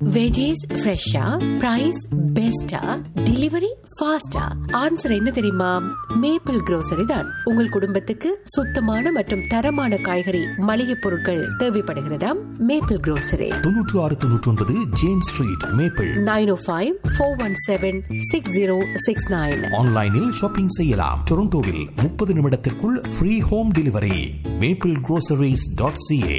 Veggies ஃப்ரெஷ்ஷா, price பெஸ்டா, delivery ஃபாஸ்டா? ஆன்சர் என்ன தெரியுமா? மேப்பிள் grocery தான். உங்கள் குடும்பத்துக்கு சுத்தமான மற்றும் தரமான காய்கறி மளிகை பொருட்கள் தேவைப்படுகிறதா? Maple grocery 9699 James street, maple. 9054176069. ஆன்லைனில் ஷாப்பிங் செய்யலாம். டொரண்டோவில் 30 நிமிடத்திற்குள் free home delivery. maplegroceries.ca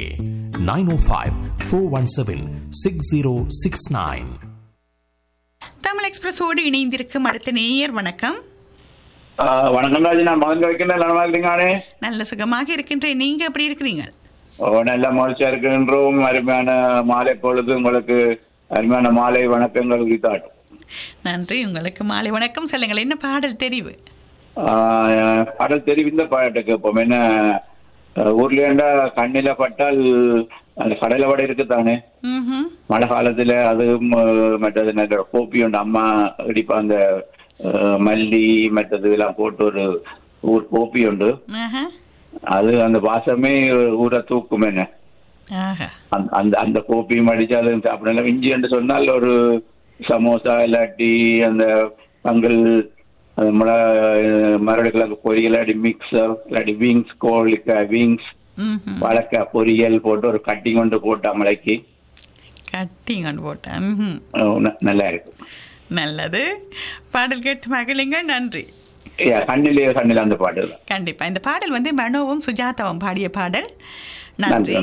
905-417-6069. Tamil எக்ஸ்பிரஸோடு இணைந்திருக்கும் அடுத்த நேயர். வணக்கம். வணக்கம் ராஜி, நான் மகன் வைக்கிறேன். நல்லா இருக்கீங்களே? நல்ல சுகமாக இருக்கின்றேன். நீங்க எப்படி இருக்கிறீங்க? நல்ல மகிழ்ச்சியா இருக்கின்றோம். அருமையான மாலை பொழுது உங்களுக்கு. அருமையான மாலை வணக்கங்கள் உரித்தாட்டும். நன்றி. உங்களுக்கு மாலை வணக்கம். சொல்லுங்கள், என்ன பாடல் தெரிவு? பாடல் தெரிவு இந்த பாட்டை கேட்போம். என்ன ஊர்லேண்டா கண்ணில பட்டால் அந்த கடலை வடை இருக்குதானே, மழை காலத்துல அதுவும் மற்றது நல்ல கோப்பி உண்டு. அம்மா இடிப்பா அந்த மல்லி மற்றது எல்லாம் போட்டு ஒரு ஊர் கோப்பி உண்டு. அது அந்த வாசமே ஊரை தூக்கும். என்ன அந்த அந்த கோப்பியும் அடிச்சு அது சாப்பிடலாம். இஞ்சி என்று சொன்னால் ஒரு சமோசா இல்லாட்டி அந்த பங்கல் மரடிக்கிழங்கு பொரியல் இல்லாட்டி மிக்சர் இல்லாட்டி விங்ஸ், கோழிக்காய் விங்ஸ், வாழைக்காய் பொரியல் போட்டு ஒரு கட்டிங் கொண்டு போட்டா மலைக்கு கட்டிங் கொண்டு போட்டேன். நல்லா இருக்கும். நல்லது. பாடல் கேட்டு மகிழுங்க. நன்றி. கண்ணிலே அந்த பாடல் கண்டிப்பா. இந்த பாடல் வந்து மனோவும் சுஜாதாவும் பாடிய பாடல். நன்றி.